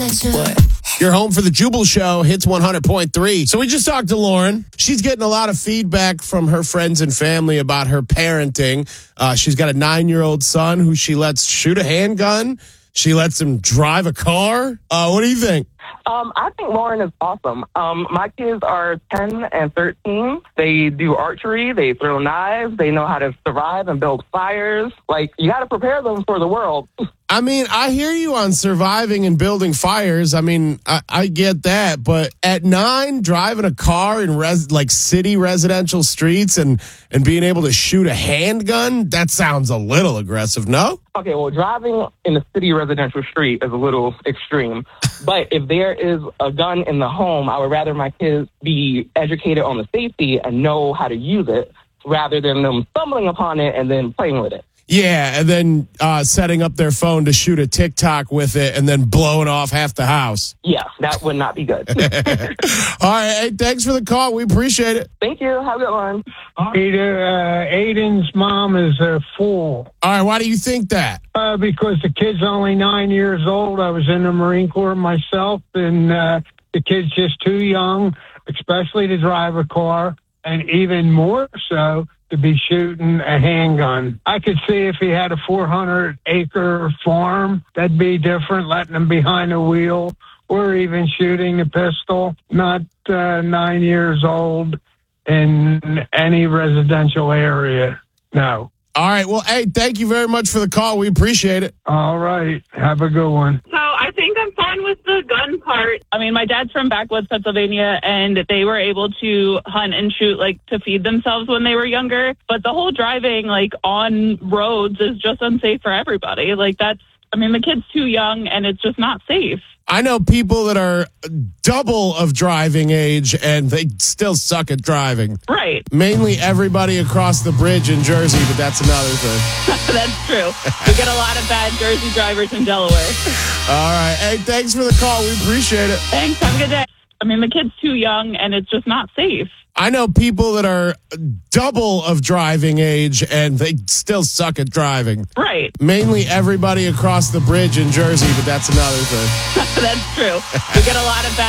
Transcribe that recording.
You're home for the Jubal Show, Hits 100.3. So we just talked to Lauren. She's getting a lot of feedback from her friends and family about her parenting. She's got a 9-year-old son who she lets shoot a handgun. She lets him drive a car. What do you think? I think Lauren is awesome. My kids are 10 and 13. They do archery. They throw knives. They know how to survive and build fires. Like, you got to prepare them for the world. I mean, I hear you on surviving and building fires. I mean, I get that. But at 9, driving a car in city residential streets and being able to shoot a handgun, that sounds a little aggressive, no? Okay, well, driving in a city residential street is a little extreme. But if there is a gun in the home, I would rather my kids be educated on the safety and know how to use it rather than them stumbling upon it and then playing with it. Yeah, and then setting up their phone to shoot a TikTok with it and then blowing off half the house. Yeah, that would not be good. All right, hey, thanks for the call. We appreciate it. Thank you. Have a good one. Aiden's mom is a fool. All right, why do you think that? Because the kid's only 9 years old. I was in the Marine Corps myself, and the kid's just too young, especially to drive a car, and even more so to be shooting a handgun. I could see if he had a 400-acre farm, that'd be different, letting him behind the wheel or even shooting a pistol. Not 9 years old in any residential area. No. All right, well, hey, thank you very much for the call. We appreciate it. All right. Have a good one. So I think I'm fine with the gun part. I mean, my dad's from backwoods Pennsylvania, and they were able to hunt and shoot, to feed themselves when they were younger. But the whole driving, on roads is just unsafe for everybody. The kid's too young, and it's just not safe. I know people that are double of driving age, and they still suck at driving. Right. Mainly everybody across the bridge in Jersey, but that's another thing. That's true. We get a lot of bad Jersey drivers in Delaware. All right. Hey, thanks for the call. We appreciate it. Thanks. Have a good day. The kid's too young, and it's just not safe. I know people that are double of driving age, and they still suck at driving. Right. Mainly everybody across the bridge in Jersey, but that's another thing. That's true. We get a lot of bad